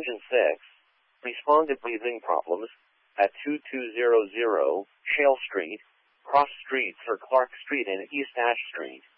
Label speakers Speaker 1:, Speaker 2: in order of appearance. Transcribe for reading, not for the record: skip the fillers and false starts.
Speaker 1: Engine 6. Responded breathing problems at 2200 Shale Street, Cross Street or Clark Street and East Ash Street.